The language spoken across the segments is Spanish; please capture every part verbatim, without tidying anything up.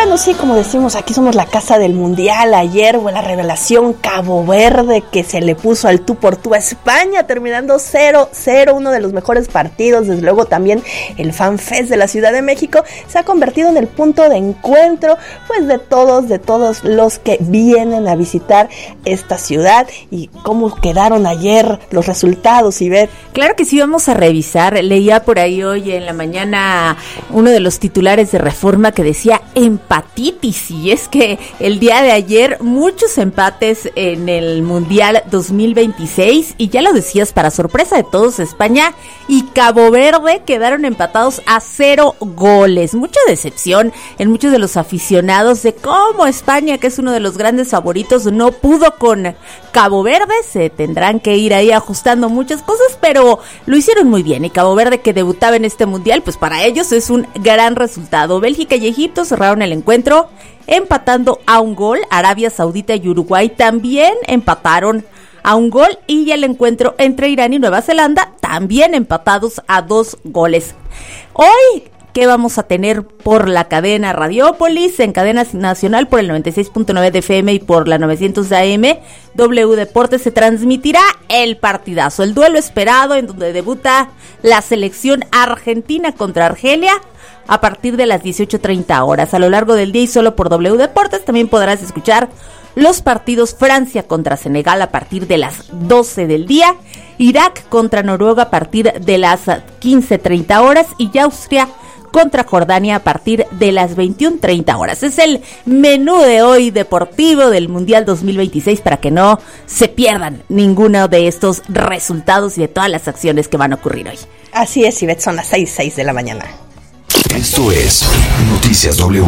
bueno, sí, como decimos, aquí somos la casa del mundial. Ayer fue la revelación Cabo Verde, que se le puso al tú por tú a España, terminando cero cero, uno de los mejores partidos. Desde luego también el Fan Fest de la Ciudad de México se ha convertido en el punto de encuentro, pues de todos, de todos los que vienen a visitar esta ciudad. Y cómo quedaron ayer los resultados, Ivette. Claro que sí, vamos a revisar. Leía por ahí hoy en la mañana uno de los titulares de Reforma que decía empatitis, y es que el día de ayer muchos empates en el Mundial dos mil veintiséis, y ya lo decías, para sorpresa de todos, España y Cabo Verde quedaron empatados a cero goles. Mucha decepción en muchos de los aficionados de cómo España, que es uno de los grandes favoritos, no pudo con Cabo Verde. Se tendrán que ir ahí ajustando muchas cosas, pero lo hicieron muy bien, y Cabo Verde, que debutaba en este Mundial, pues para ellos es un gran resultado. Bélgica y Egipto cerraron el encuentro empatando a un gol. Arabia Saudita y Uruguay también empataron a un gol, y el encuentro entre Irán y Nueva Zelanda también empatados a dos goles. Hoy, ¿qué vamos a tener por la cadena Radiópolis? En cadena nacional por el noventa y seis punto nueve de F M y por la novecientos de A M, W Deportes, se transmitirá el partidazo, el duelo esperado, en donde debuta la selección argentina contra Argelia a partir de las dieciocho treinta horas. A lo largo del día y solo por W Deportes también podrás escuchar los partidos: Francia contra Senegal a partir de las doce del día, Irak contra Noruega a partir de las quince treinta horas y Austria contra Jordania a partir de las veintiuna treinta horas. Es el menú de hoy deportivo del Mundial dos mil veintiséis, para que no se pierdan ninguno de estos resultados y de todas las acciones que van a ocurrir hoy. Así es, Ivette, son las seis, seis de la mañana. Esto es Noticias W.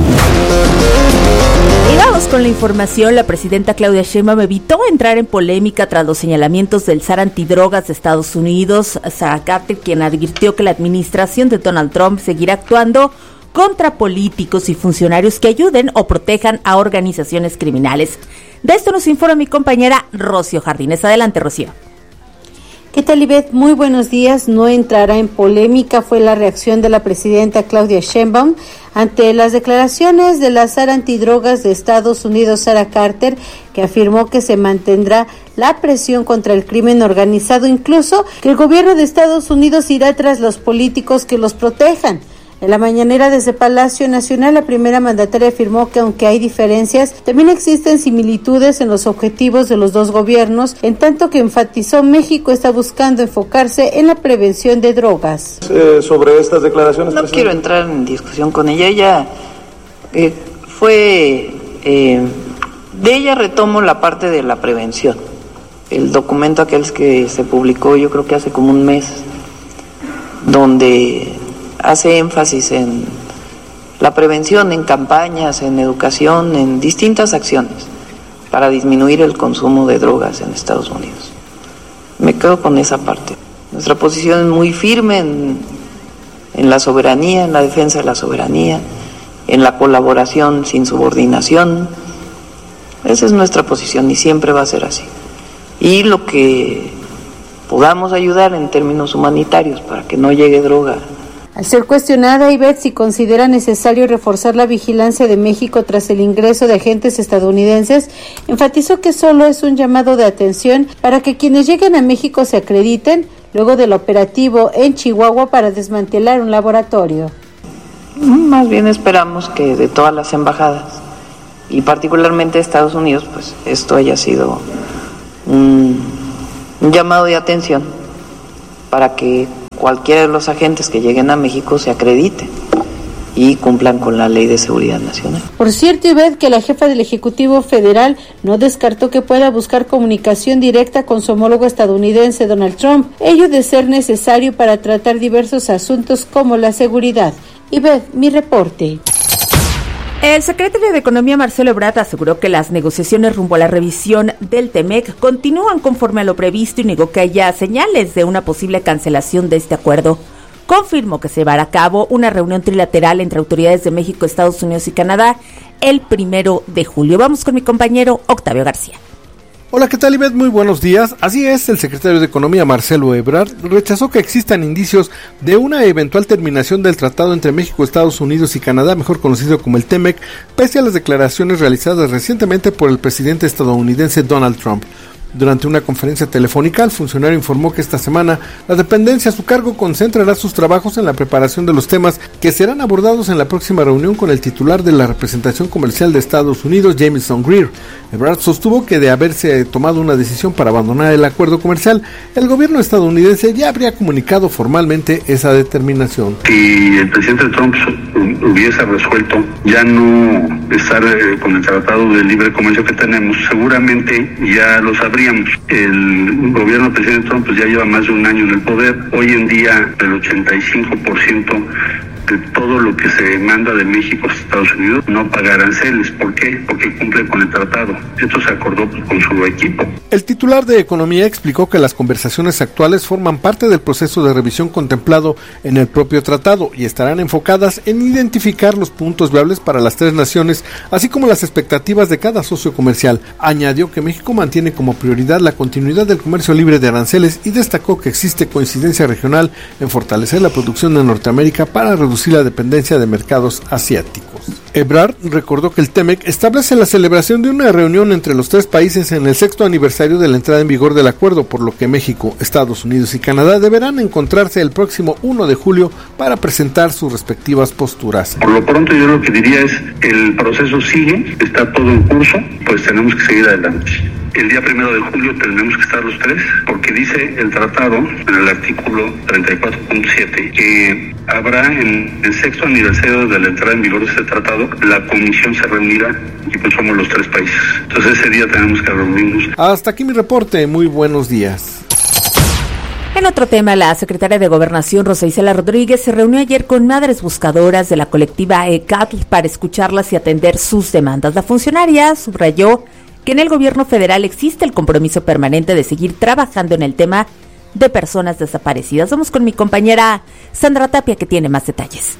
Y vamos con la información. La presidenta Claudia Sheinbaum evitó entrar en polémica tras los señalamientos del zar antidrogas de Estados Unidos, Sarah Carter, quien advirtió que la administración de Donald Trump seguirá actuando contra políticos y funcionarios que ayuden o protejan a organizaciones criminales. De esto nos informa mi compañera Rocío Jardines. Adelante, Rocío. ¿Qué tal, Ivette? Muy buenos días. No entrará en polémica, fue la reacción de la presidenta Claudia Sheinbaum ante las declaraciones de la zar antidrogas de Estados Unidos, Sarah Carter, que afirmó que se mantendrá la presión contra el crimen organizado, incluso que el gobierno de Estados Unidos irá tras los políticos que los protejan. En la mañanera desde Palacio Nacional, la primera mandataria afirmó que aunque hay diferencias, también existen similitudes en los objetivos de los dos gobiernos, en tanto que enfatizó México está buscando enfocarse en la prevención de drogas. Eh, sobre estas declaraciones, no quiero entrar en discusión con ella. Ella eh, fue eh, de ella retomo la parte de la prevención. El documento aquel que se publicó, yo creo que hace como un mes, donde hace énfasis en la prevención, en campañas, en educación, en distintas acciones para disminuir el consumo de drogas en Estados Unidos. Me quedo con esa parte. Nuestra posición es muy firme en, en la soberanía, en la defensa de la soberanía, en la colaboración sin subordinación. Esa es nuestra posición y siempre va a ser así. Y lo que podamos ayudar en términos humanitarios para que no llegue droga. Al ser cuestionada, Ivette, si considera necesario reforzar la vigilancia de México tras el ingreso de agentes estadounidenses, enfatizó que solo es un llamado de atención para que quienes lleguen a México se acrediten luego del operativo en Chihuahua para desmantelar un laboratorio. Más bien esperamos que de todas las embajadas, y particularmente de Estados Unidos, pues esto haya sido un, un llamado de atención para que cualquiera de los agentes que lleguen a México se acrediten y cumplan con la Ley de Seguridad Nacional. Por cierto, Ivette, que la jefa del Ejecutivo Federal no descartó que pueda buscar comunicación directa con su homólogo estadounidense Donald Trump, ello de ser necesario para tratar diversos asuntos como la seguridad. Ivette, mi reporte. El secretario de Economía, Marcelo Ebrard, aseguró que las negociaciones rumbo a la revisión del T-MEC continúan conforme a lo previsto y negó que haya señales de una posible cancelación de este acuerdo. Confirmó que se llevará a cabo una reunión trilateral entre autoridades de México, Estados Unidos y Canadá el primero de julio. Vamos con mi compañero Octavio García. Hola, ¿qué tal, Ivette? Muy buenos días. Así es, el secretario de Economía, Marcelo Ebrard, rechazó que existan indicios de una eventual terminación del tratado entre México, Estados Unidos y Canadá, mejor conocido como el T M E C, pese a las declaraciones realizadas recientemente por el presidente estadounidense Donald Trump. Durante una conferencia telefónica, el funcionario informó que esta semana la dependencia a su cargo concentrará sus trabajos en la preparación de los temas que serán abordados en la próxima reunión con el titular de la representación comercial de Estados Unidos, Jamieson Greer. Ebrard sostuvo que de haberse tomado una decisión para abandonar el acuerdo comercial, el gobierno estadounidense ya habría comunicado formalmente esa determinación. Si el presidente Trump hubiese resuelto ya no estar eh, con el tratado de libre comercio que tenemos, seguramente ya lo sabríamos. El gobierno del presidente Trump pues, ya lleva más de un año en el poder. Hoy en día el ochenta y cinco por ciento de todo lo que se manda de México a Estados Unidos no paga aranceles. ¿Por qué? Porque cumple con el tratado. Esto se acordó con su equipo. El titular de Economía explicó que las conversaciones actuales forman parte del proceso de revisión contemplado en el propio tratado y estarán enfocadas en identificar los puntos viables para las tres naciones, así como las expectativas de cada socio comercial. Añadió que México mantiene como prioridad la continuidad del comercio libre de aranceles y destacó que existe coincidencia regional en fortalecer la producción de Norteamérica para reducir la dependencia de mercados asiáticos. Ebrard recordó que el T M E C establece la celebración de una reunión entre los tres países en el sexto aniversario de la entrada en vigor del acuerdo, por lo que México, Estados Unidos y Canadá deberán encontrarse el próximo primero de julio para presentar sus respectivas posturas. Por lo pronto yo lo que diría es, el proceso sigue, está todo en curso, pues tenemos que seguir adelante. El día primero de julio tenemos que estar los tres, porque dice el tratado, en el artículo treinta y cuatro punto siete, que habrá en el sexto aniversario de la entrada en vigor de este tratado, la comisión se reunirá y pues somos los tres países. Entonces ese día tenemos que reunirnos. Hasta aquí mi reporte, muy buenos días. En otro tema, la secretaria de Gobernación, Rosa Isela Rodríguez, se reunió ayer con madres buscadoras de la colectiva E C A T L para escucharlas y atender sus demandas. La funcionaria subrayó que en el gobierno federal existe el compromiso permanente de seguir trabajando en el tema de personas desaparecidas. Vamos con mi compañera Sandra Tapia, que tiene más detalles.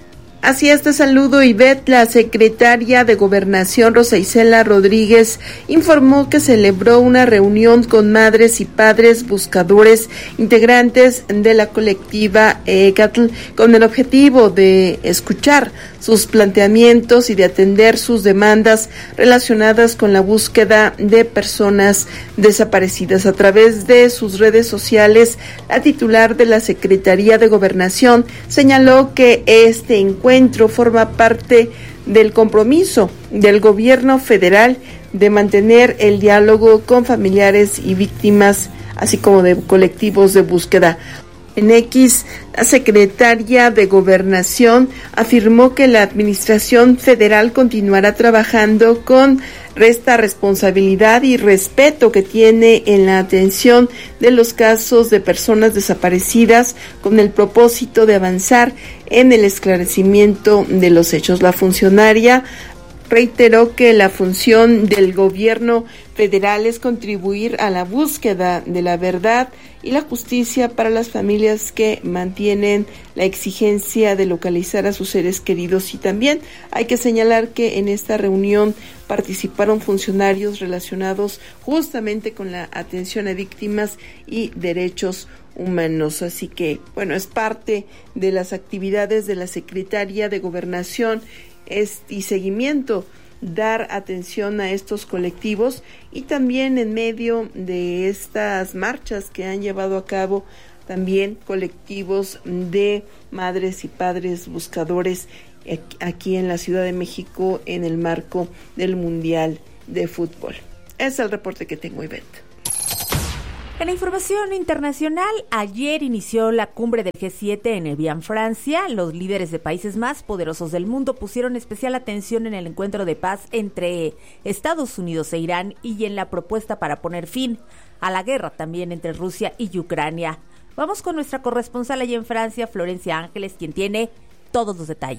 Así es, te saludo, Ivette. La secretaria de Gobernación, Rosa Isela Rodríguez, informó que celebró una reunión con madres y padres buscadores integrantes de la colectiva E C A T L con el objetivo de escuchar sus planteamientos y de atender sus demandas relacionadas con la búsqueda de personas desaparecidas. A través de sus redes sociales, la titular de la Secretaría de Gobernación señaló que este encuentro forma parte del compromiso del gobierno federal de mantener el diálogo con familiares y víctimas, así como de colectivos de búsqueda. En X, la secretaria de Gobernación afirmó que la administración federal continuará trabajando con esta responsabilidad y respeto que tiene en la atención de los casos de personas desaparecidas con el propósito de avanzar en el esclarecimiento de los hechos. La funcionaria reiteró que la función del gobierno federal es contribuir a la búsqueda de la verdad y la justicia para las familias que mantienen la exigencia de localizar a sus seres queridos. Y también hay que señalar que en esta reunión participaron funcionarios relacionados justamente con la atención a víctimas y derechos humanos. Así que, bueno, es parte de las actividades de la Secretaría de Gobernación es, y seguimiento, dar atención a estos colectivos, y también en medio de estas marchas que han llevado a cabo también colectivos de madres y padres buscadores aquí en la Ciudad de México en el marco del Mundial de Fútbol. Es el reporte que tengo, Ivette. En la información internacional, ayer inició la cumbre del G siete en Evian, Francia. Los líderes de países más poderosos del mundo pusieron especial atención en el encuentro de paz entre Estados Unidos e Irán y en la propuesta para poner fin a la guerra también entre Rusia y Ucrania. Vamos con nuestra corresponsal allá en Francia, Florencia Ángeles, quien tiene todos los detalles.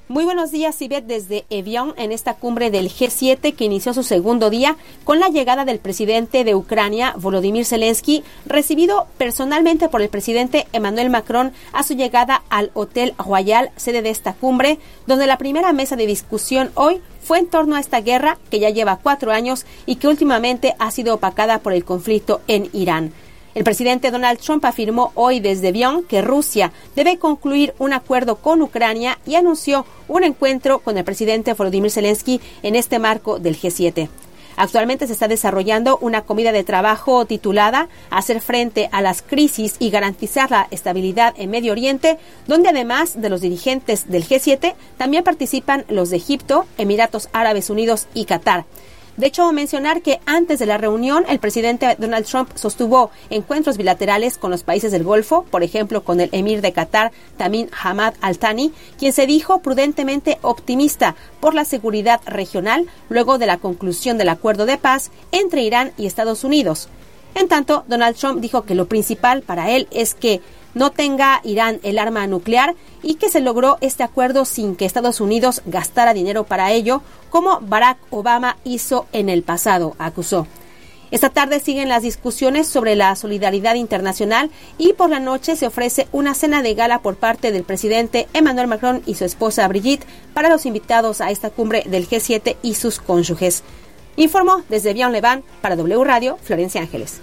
Muy buenos días, Ivette, desde Evian, en esta cumbre del G siete que inició su segundo día con la llegada del presidente de Ucrania, Volodymyr Zelensky, recibido personalmente por el presidente Emmanuel Macron a su llegada al Hotel Royal, sede de esta cumbre, donde la primera mesa de discusión hoy fue en torno a esta guerra que ya lleva cuatro años y que últimamente ha sido opacada por el conflicto en Irán. El presidente Donald Trump afirmó hoy desde Evian que Rusia debe concluir un acuerdo con Ucrania y anunció un encuentro con el presidente Volodymyr Zelensky en este marco del G siete. Actualmente se está desarrollando una comida de trabajo titulada Hacer frente a las crisis y garantizar la estabilidad en Medio Oriente, donde además de los dirigentes del G siete, también participan los de Egipto, Emiratos Árabes Unidos y Qatar. De hecho, mencionar que antes de la reunión, el presidente Donald Trump sostuvo encuentros bilaterales con los países del Golfo, por ejemplo, con el emir de Qatar, Tamim Hamad Al Thani, quien se dijo prudentemente optimista por la seguridad regional luego de la conclusión del acuerdo de paz entre Irán y Estados Unidos. En tanto, Donald Trump dijo que lo principal para él es que no tenga Irán el arma nuclear y que se logró este acuerdo sin que Estados Unidos gastara dinero para ello, como Barack Obama hizo en el pasado, acusó. Esta tarde siguen las discusiones sobre la solidaridad internacional y por la noche se ofrece una cena de gala por parte del presidente Emmanuel Macron y su esposa Brigitte para los invitados a esta cumbre del G siete y sus cónyuges. Informó desde Evian-le-Bain para W Radio, Florencia Ángeles.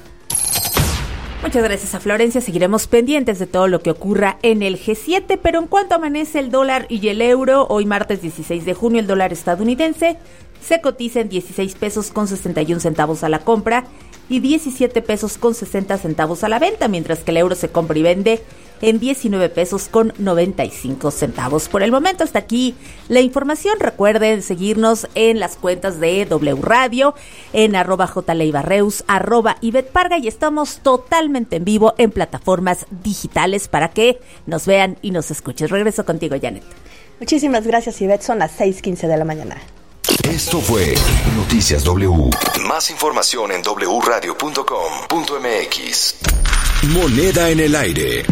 Muchas gracias a Florencia, seguiremos pendientes de todo lo que ocurra en el G siete, pero en cuanto amanece el dólar y el euro, hoy martes dieciséis de junio el dólar estadounidense se cotiza en dieciséis pesos con sesenta y un centavos a la compra y diecisiete pesos con sesenta centavos a la venta, mientras que el euro se compra y vende en diecinueve pesos con noventa y cinco centavos. Por el momento hasta aquí la información. Recuerden seguirnos en las cuentas de W Radio, en arroba jleibarreus, arroba Ivette Parga, y estamos totalmente en vivo en plataformas digitales para que nos vean y nos escuchen. Regreso contigo, Janet. Muchísimas gracias, Ivette. Son las seis quince de la mañana. Esto fue Noticias W. Más información en doble u radio punto com punto m x. Moneda en el aire.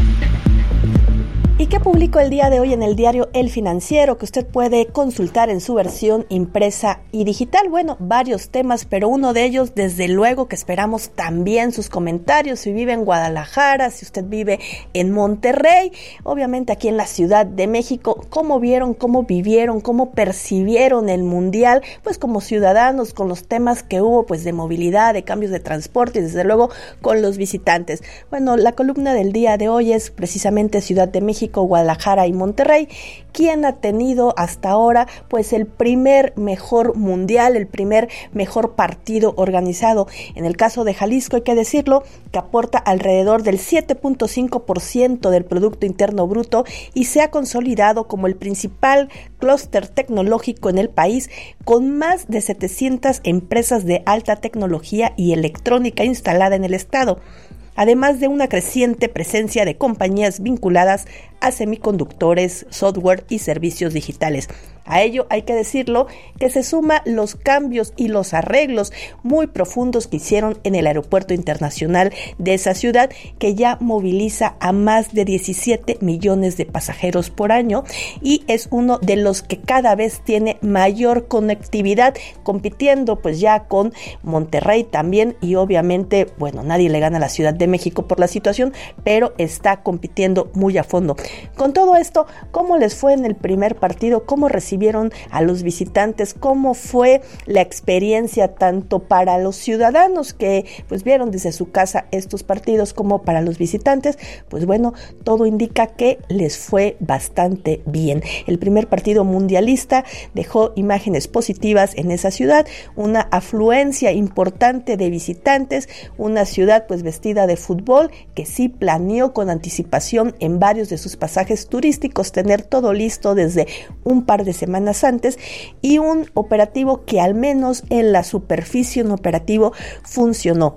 ¿Y qué publicó el día de hoy en el diario El Financiero, que usted puede consultar en su versión impresa y digital? Bueno, varios temas, pero uno de ellos, desde luego, que esperamos también sus comentarios. Si vive en Guadalajara, si usted vive en Monterrey, obviamente aquí en la Ciudad de México, ¿cómo vieron, cómo vivieron, cómo percibieron el Mundial? Pues como ciudadanos, con los temas que hubo, pues de movilidad, de cambios de transporte y desde luego con los visitantes. Bueno, la columna del día de hoy es precisamente Ciudad de México, Guadalajara y Monterrey, quien ha tenido hasta ahora pues el primer mejor mundial, el primer mejor partido organizado. En el caso de Jalisco hay que decirlo, que aporta alrededor del siete punto cinco por ciento del Producto Interno Bruto y se ha consolidado como el principal clúster tecnológico en el país, con más de setecientas empresas de alta tecnología y electrónica instalada en el estado, además de una creciente presencia de compañías vinculadas a semiconductores, software y servicios digitales. A ello hay que decirlo que se suma los cambios y los arreglos muy profundos que hicieron en el aeropuerto internacional de esa ciudad, que ya moviliza a más de diecisiete millones de pasajeros por año y es uno de los que cada vez tiene mayor conectividad, compitiendo pues ya con Monterrey también, y obviamente, bueno, nadie le gana a la Ciudad de México por la situación, pero está compitiendo muy a fondo. Con todo esto, ¿cómo les fue en el primer partido? ¿Cómo recibieron a los visitantes? ¿Cómo fue la experiencia tanto para los ciudadanos que pues vieron desde su casa estos partidos como para los visitantes? Pues bueno, todo indica que les fue bastante bien. El primer partido mundialista dejó imágenes positivas en esa ciudad, una afluencia importante de visitantes, una ciudad pues vestida de fútbol, que sí planeó con anticipación en varios de sus pasajes turísticos tener todo listo desde un par de semanas antes, y un operativo que al menos en la superficie un operativo funcionó.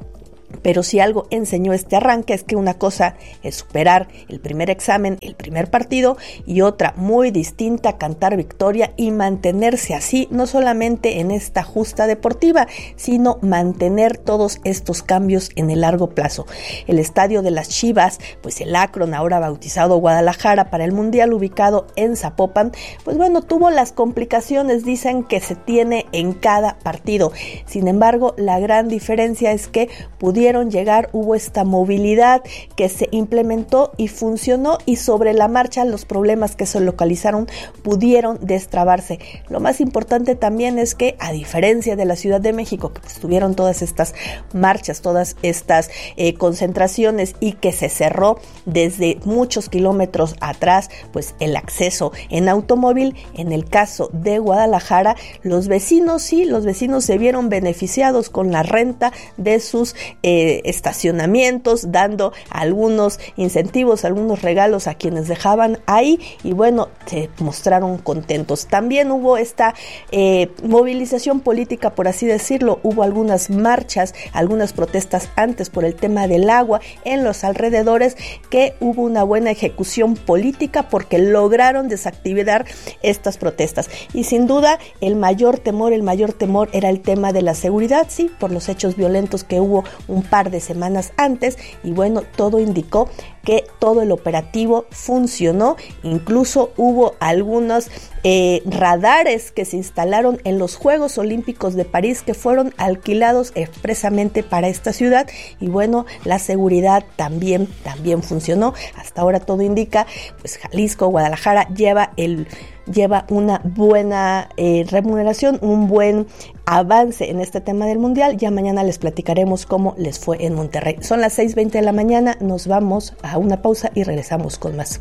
Pero si algo enseñó este arranque es que una cosa es superar el primer examen, el primer partido, y otra muy distinta, cantar victoria y mantenerse así, no solamente en esta justa deportiva, sino mantener todos estos cambios en el largo plazo. El estadio de las Chivas, pues el Akron, ahora bautizado Guadalajara para el Mundial, ubicado en Zapopan, pues bueno, tuvo las complicaciones, dicen, que se tiene en cada partido. Sin embargo, la gran diferencia es que pudieron llegar, hubo esta movilidad que se implementó y funcionó, y sobre la marcha los problemas que se localizaron pudieron destrabarse. Lo más importante también es que, a diferencia de la Ciudad de México, que pues tuvieron todas estas marchas, todas estas eh, concentraciones, y que se cerró desde muchos kilómetros atrás pues el acceso en automóvil, en el caso de Guadalajara, los vecinos sí, los vecinos se vieron beneficiados con la renta de sus eh, estacionamientos, dando algunos incentivos, algunos regalos a quienes dejaban ahí, y bueno, se mostraron contentos. También hubo esta eh, movilización política, por así decirlo, hubo algunas marchas, algunas protestas antes por el tema del agua en los alrededores, que hubo una buena ejecución política porque lograron desactivar estas protestas. Y sin duda el mayor temor, el mayor temor era el tema de la seguridad, sí, por los hechos violentos que hubo un par de semanas antes, y bueno, todo indicó que todo el operativo funcionó. Incluso hubo algunos eh, radares que se instalaron en los Juegos Olímpicos de París, que fueron alquilados expresamente para esta ciudad, y bueno, la seguridad también, también funcionó. Hasta ahora todo indica, pues Jalisco, Guadalajara lleva el lleva una buena eh, remuneración, un buen avance en este tema del Mundial. Ya mañana les platicaremos cómo les fue en Monterrey. Son las seis veinte de la mañana, nos vamos a una pausa y regresamos con más.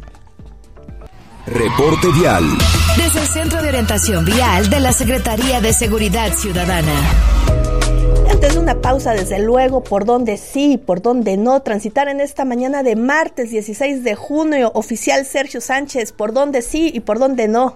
Reporte Vial. Desde el Centro de Orientación Vial de la Secretaría de Seguridad Ciudadana. Antes de una pausa, desde luego, por dónde sí y por dónde no transitar en esta mañana de martes dieciséis de junio. Oficial Sergio Sánchez, por dónde sí y por dónde no.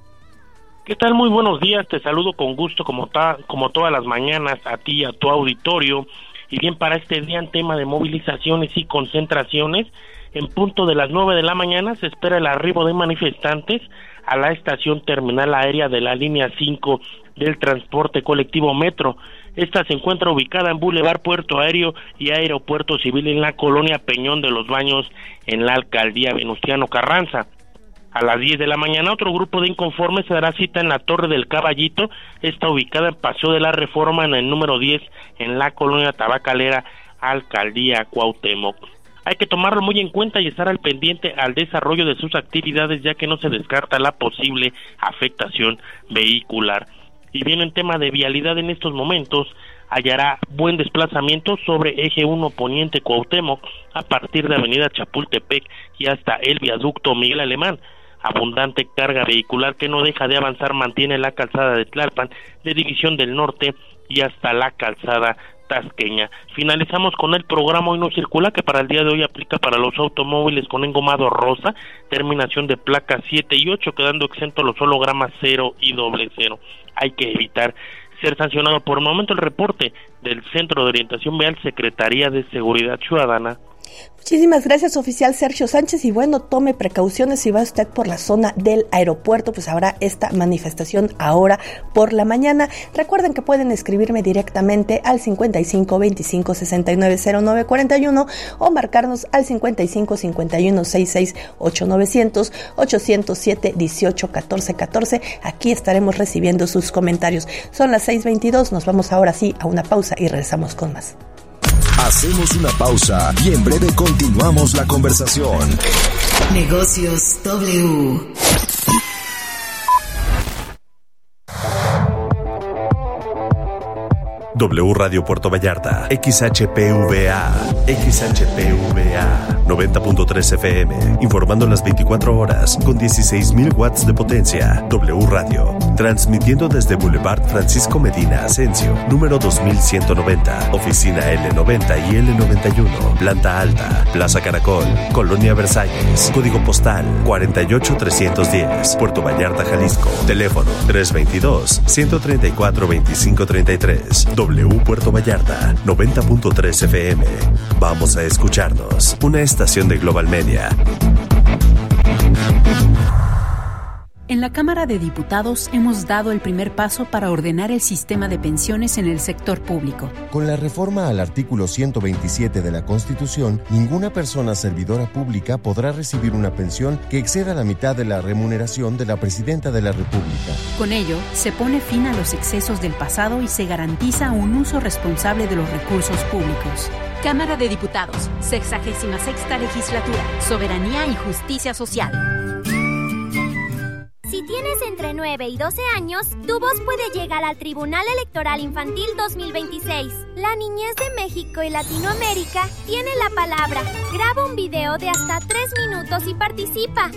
¿Qué tal? Muy buenos días, te saludo con gusto como, ta, como todas las mañanas a ti y a tu auditorio. Y bien, para este día en tema de movilizaciones y concentraciones, en punto de las nueve de la mañana se espera el arribo de manifestantes a la estación terminal aérea de la línea cinco del transporte colectivo Metro. Esta se encuentra ubicada en Boulevard Puerto Aéreo y Aeropuerto Civil en la colonia Peñón de los Baños, en la alcaldía Venustiano Carranza. A las diez de la mañana, otro grupo de inconformes se dará cita en la Torre del Caballito, está ubicada en Paseo de la Reforma, en el número diez, en la colonia Tabacalera, alcaldía Cuauhtémoc. Hay que tomarlo muy en cuenta y estar al pendiente al desarrollo de sus actividades, ya que no se descarta la posible afectación vehicular. Y bien, en tema de vialidad en estos momentos, hallará buen desplazamiento sobre eje uno Poniente Cuauhtémoc a partir de avenida Chapultepec y hasta el viaducto Miguel Alemán. Abundante carga vehicular que no deja de avanzar mantiene la calzada de Tlalpan, de División del Norte y hasta la calzada tasqueña. Finalizamos con el programa Hoy No Circula, que para el día de hoy aplica para los automóviles con engomado rosa, terminación de placas siete y ocho, quedando exento los hologramas cero y doble cero. Hay que evitar ser sancionado. Por el momento, el reporte del Centro de Orientación Vial, Secretaría de Seguridad Ciudadana. Muchísimas gracias, oficial Sergio Sánchez, y bueno, tome precauciones si va usted por la zona del aeropuerto, pues habrá esta manifestación ahora por la mañana. Recuerden que pueden escribirme directamente al cincuenta y cinco veinticinco sesenta y nueve cero nueve cuarenta y uno o marcarnos al cincuenta y cinco cincuenta y uno sesenta y seis ocho novecientos ochocientos siete dieciocho catorce catorce. Aquí estaremos recibiendo sus comentarios. Son las seis veintidós, nos vamos ahora sí a una pausa y regresamos con más. Hacemos una pausa y en breve continuamos la conversación. Negocios W. W Radio Puerto Vallarta, X H P V A, X H P V A, noventa punto tres F M, informando las veinticuatro horas con dieciséis mil watts de potencia. W Radio, transmitiendo desde Boulevard Francisco Medina Asensio, número dos mil ciento noventa, oficina L noventa y L noventa y uno, planta alta, Plaza Caracol, Colonia Versalles, código postal cuarenta y ocho trescientos diez, Puerto Vallarta, Jalisco, teléfono tres dos dos, uno tres cuatro, dos cinco tres tres. W Puerto Vallarta, noventa punto tres F M. Vamos a escucharnos. Una estación de Global Media. En la Cámara de Diputados hemos dado el primer paso para ordenar el sistema de pensiones en el sector público. Con la reforma al artículo ciento veintisiete de la Constitución, ninguna persona servidora pública podrá recibir una pensión que exceda la mitad de la remuneración de la Presidenta de la República. Con ello, se pone fin a los excesos del pasado y se garantiza un uso responsable de los recursos públicos. Cámara de Diputados, sexagésima sexta legislatura, Soberanía y Justicia Social. Si tienes entre nueve y doce años, tu voz puede llegar al Tribunal Electoral Infantil dos mil veintiséis. La niñez de México y Latinoamérica tiene la palabra. Graba un video de hasta tres minutos y participa.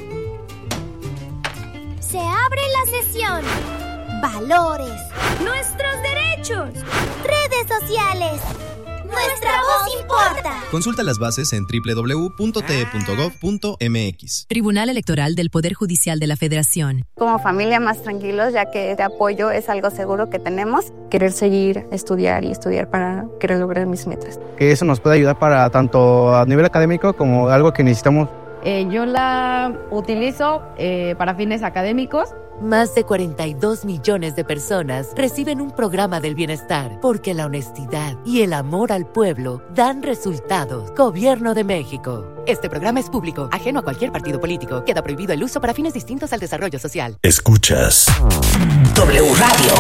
Se abre la sesión. Valores. Nuestros derechos. Redes sociales. Nuestra voz importa. Consulta las bases en doble u doble u doble u punto t e punto gov punto m x. Tribunal Electoral del Poder Judicial de la Federación. Como familia más tranquilos, ya que este apoyo es algo seguro que tenemos. Querer seguir, estudiar y estudiar para querer lograr mis metas. Que eso nos puede ayudar para tanto a nivel académico como algo que necesitamos. Eh, yo la utilizo eh, para fines académicos. Más de cuarenta y dos millones de personas reciben un programa del bienestar porque la honestidad y el amor al pueblo dan resultados. Gobierno de México. Este programa es público, ajeno a cualquier partido político. Queda prohibido el uso para fines distintos al desarrollo social. Escuchas W Radio.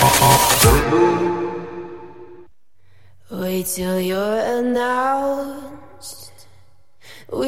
Wait till you're an out.